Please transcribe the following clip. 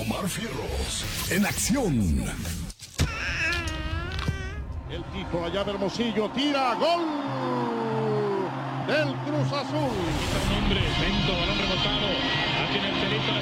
Omar Fierros en acción. El tipo allá de Hermosillo tira, gol del Cruz Azul. Un hombre lento, balón rebotado, aquí en el pelito.